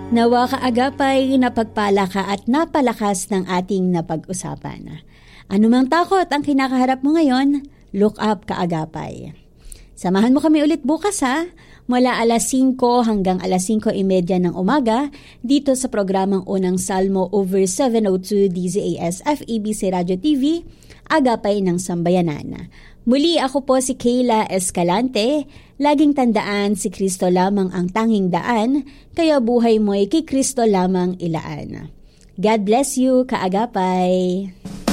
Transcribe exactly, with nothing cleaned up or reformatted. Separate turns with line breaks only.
Nawa kaagapay, napagpala ka at napalakas ng ating napag-usapan. Anumang takot ang kinakaharap mo ngayon, look up kaagapay. Samahan mo kami ulit bukas ha, mula alas singko hanggang alas singko trenta ng umaga, dito sa programang Unang Salmo over seven oh two D Z A S F E B C Radio T V, Agapay ng Sambayanan. Muli ako po si Kayla Escalante. Laging tandaan, si Kristo lamang ang tanging daan, kaya buhay mo'y kay Kristo lamang ilaan. God bless you, kaagapay!